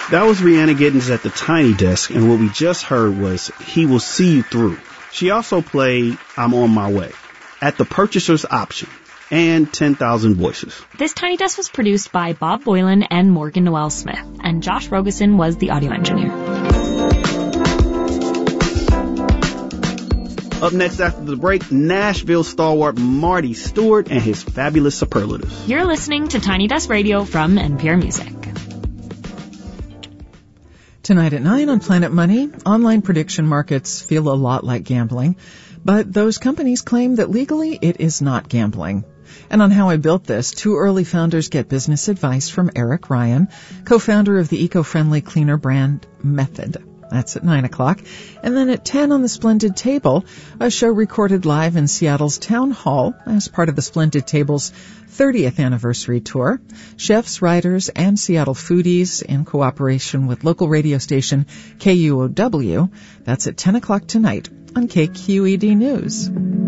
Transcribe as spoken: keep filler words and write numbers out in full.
That was Rihanna Giddens at the Tiny Desk, and what we just heard was He Will See You Through. She also played I'm On My Way at the Purchaser's Option and ten thousand Voices. This Tiny Desk was produced by Bob Boylan and Morgan Noel Smith, and Josh Rogosin was the audio engineer. Up next after the break, Nashville stalwart Marty Stewart and his fabulous superlatives. You're listening to Tiny Desk Radio from N P R Music. Tonight at nine on Planet Money, online prediction markets feel a lot like gambling, but those companies claim that legally it is not gambling. And on How I Built This, two early founders get business advice from Eric Ryan, co-founder of the eco-friendly cleaner brand Method. That's at nine o'clock. And then at ten on the Splendid Table, a show recorded live in Seattle's Town Hall as part of the Splendid Table's thirtieth anniversary tour. Chefs, writers, and Seattle foodies in cooperation with local radio station K U O W. That's at ten o'clock tonight on K Q E D News.